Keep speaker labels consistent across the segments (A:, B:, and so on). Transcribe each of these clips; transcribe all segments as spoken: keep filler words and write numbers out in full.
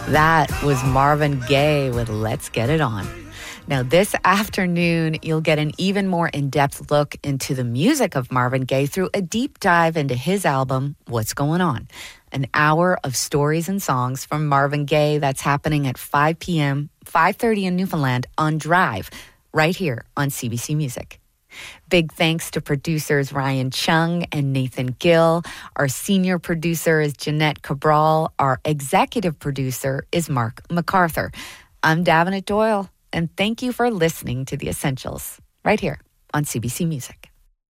A: That was Marvin Gaye with Let's Get It On. Now, this afternoon, you'll get an even more in-depth look into the music of Marvin Gaye through a deep dive into his album, What's Going On? An hour of stories and songs from Marvin Gaye that's happening at five p.m., five thirty in Newfoundland on Drive, right here on C B C Music. Big thanks to producers Ryan Chung and Nathan Gill. Our senior producer is Jeanette Cabral. Our executive producer is Mark MacArthur. I'm Davenant Doyle, and thank you for listening to The Essentials right here on C B C Music.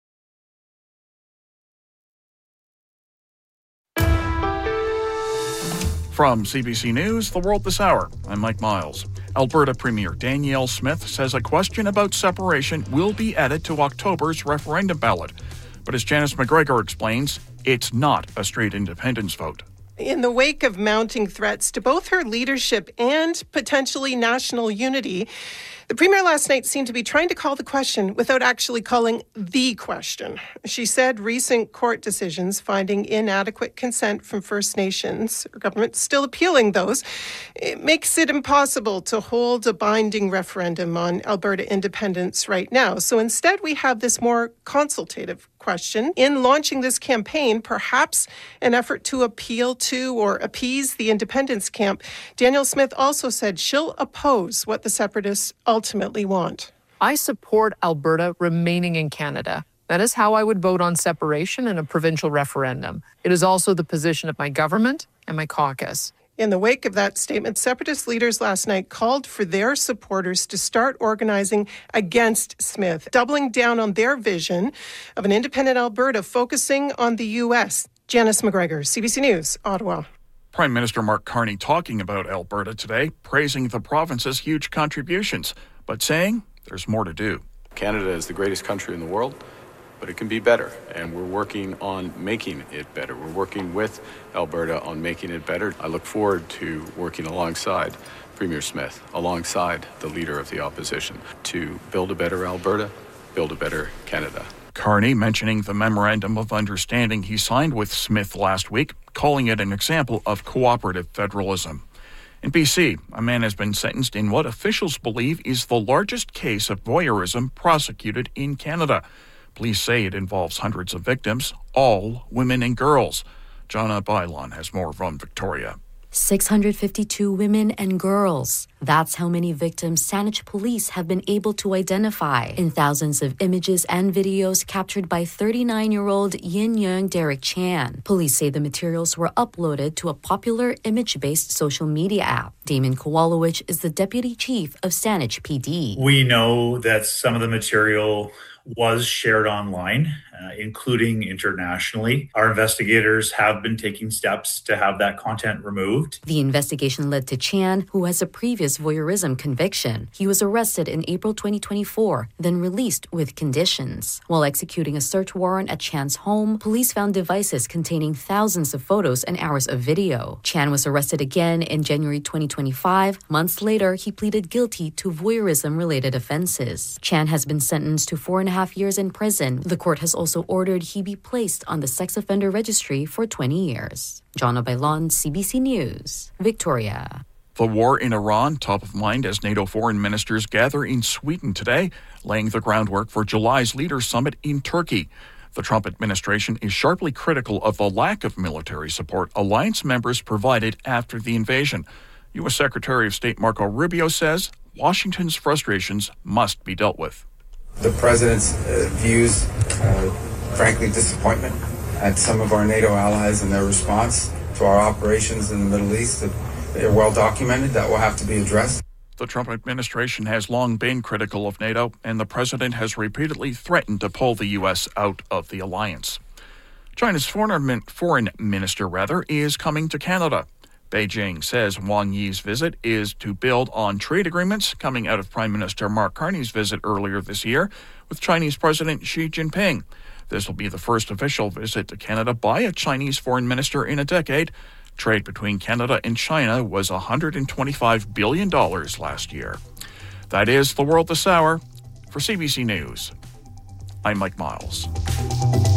B: From C B C News, The World This Hour, I'm Mike Miles. Alberta Premier Danielle Smith says a question about separation will be added to October's referendum ballot. But as Janice McGregor explains, it's not a straight independence vote.
C: In the wake of mounting threats to both her leadership and potentially national unity, the Premier last night seemed to be trying to call the question without actually calling the question. She said recent court decisions finding inadequate consent from First Nations, her government's still appealing those, it makes it impossible to hold a binding referendum on Alberta independence right now. So instead, we have this more consultative question. In launching this campaign, perhaps an effort to appeal to or appease the independence camp, Danielle Smith also said she'll oppose what the separatists ultimately want.
D: I support Alberta remaining in Canada. That is how I would vote on separation in a provincial referendum. It is also the position of my government and my caucus.
C: In the wake of that statement, Separatist leaders last night called for their supporters to start organizing against Smith, doubling down on their vision of an independent Alberta focusing on the U S. Janice McGregor, C B C News, Ottawa.
B: Prime Minister Mark Carney talking about Alberta today, praising the province's huge contributions, but saying there's more to do.
E: Canada is the greatest country in the world, but it can be better, and we're working on making it better. We're working with Alberta on making it better. I look forward to working alongside Premier Smith, alongside the Leader of the Opposition, to build a better Alberta, build a better Canada.
B: Carney mentioning the Memorandum of Understanding he signed with Smith last week, calling it an example of cooperative federalism. In B C, a man has been sentenced in what officials believe is the largest case of voyeurism prosecuted in Canada. Police say it involves hundreds of victims, all women and girls. Jonna Bailon has more from Victoria.
F: six hundred fifty-two women and girls. That's how many victims Saanich police have been able to identify in thousands of images and videos captured by thirty-nine-year-old Yin Young Derek Chan. Police say the materials were uploaded to a popular image-based social media app. Damon Kowalowicz is the deputy chief of Saanich P D.
G: We know that some of the material was shared online, uh, including internationally. Our investigators have been taking steps to have that content removed.
F: The investigation led to Chan, who has a previous voyeurism conviction. He was arrested in April twenty twenty-four, then released with conditions. While executing a search warrant at Chan's home, police found devices containing thousands of photos and hours of video. Chan was arrested again in January twenty twenty-five. Months later, he pleaded guilty to voyeurism-related offenses. Chan has been sentenced to four and a half years in prison. The court has also ordered he be placed on the sex offender registry for twenty years. Jonna Bailon, C B C News, Victoria.
B: The war in Iran, top of mind as NATO foreign ministers gather in Sweden today, laying the groundwork for July's Leaders Summit in Turkey. The Trump administration is sharply critical of the lack of military support alliance members provided after the invasion. U S Secretary of State Marco Rubio says Washington's frustrations must be dealt with.
H: The president's uh, views, uh, frankly, disappointment at some of our NATO allies and their response to our operations in the Middle East. They're well documented. That will have to be addressed.
B: The Trump administration has long been critical of NATO, and the president has repeatedly threatened to pull the U S out of the alliance. China's foreign, foreign minister, rather, is coming to Canada. Beijing says Wang Yi's visit is to build on trade agreements coming out of Prime Minister Mark Carney's visit earlier this year with Chinese President Xi Jinping. This will be the first official visit to Canada by a Chinese foreign minister in a decade. Trade between Canada and China was one hundred twenty-five billion dollars last year. That is The World This Hour. For C B C News, I'm Mike Miles.